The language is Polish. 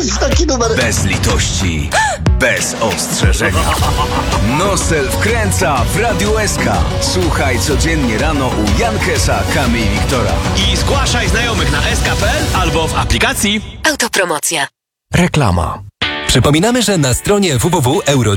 jest taki numer. Bez litości, bez ostrzeżenia. Nosel wkręca w Radiu SK. Słuchaj codziennie rano u Jankesa, Kamy i Wiktora. I zgłaszaj znajomych na sk.pl albo w aplikacji. Autopromocja. Reklama. Przypominamy, że na stronie www.euro